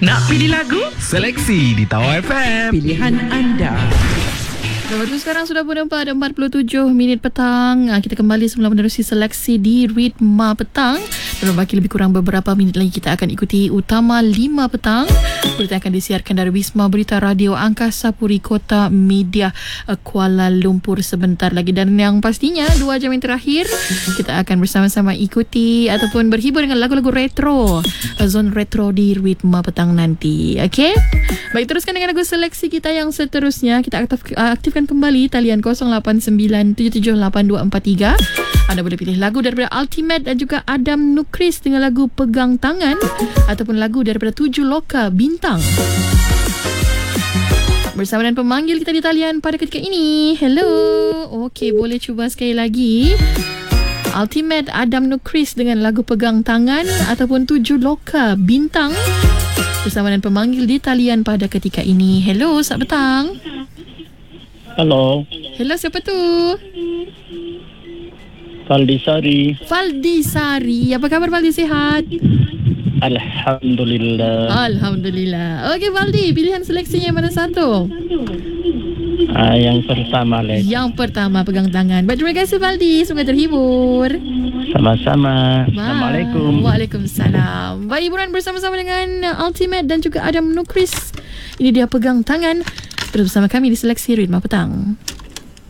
Nak pilih lagu? Seleksi di Tawar FM. Pilihan anda. Lepas tu sekarang sudah pun 47 minit petang. Kita kembali semula menerusi seleksi di Ritma Petang. Dan baki lebih kurang beberapa minit lagi kita akan ikuti Utama 5 petang. Berita akan disiarkan dari Wisma Berita Radio Angkasa Puri Kota Media Kuala Lumpur sebentar lagi. Dan yang pastinya 2 jam yang terakhir kita akan bersama-sama ikuti ataupun berhibur dengan lagu-lagu retro, zon retro di Ritma Petang nanti. Okey? Baik, teruskan dengan lagu seleksi kita yang seterusnya. Kita aktifkan kembali talian 0897782243. Anda boleh pilih lagu daripada Ultimate dan juga Adam Nukris dengan lagu Pegang Tangan ataupun lagu daripada 7 Loka Bintang. Bersama dengan pemanggil kita di talian pada ketika ini. Hello. Okey, boleh cuba sekali lagi. Ultimate Adam Nukris dengan lagu Pegang Tangan ataupun 7 Loka Bintang. Bersama dengan pemanggil di talian pada ketika ini. Hello, selamat petang. Hello. Hello, siapa tu? Faldi Sari. Faldi Sari. Apa khabar Faldi, sihat? Alhamdulillah. Alhamdulillah. Okey Faldi, pilihan seleksinya mana satu? Yang pertama lagi. Yang pertama, Pegang Tangan. Baik, terima kasih Faldi. Semoga terhibur. Sama-sama. Bye. Assalamualaikum. Waalaikumsalam. Baik, hiburan bersama-sama dengan Ultimate dan juga Adam Nukris. Ini dia Pegang Tangan. Terus bersama kami di seleksi Ritma Petang.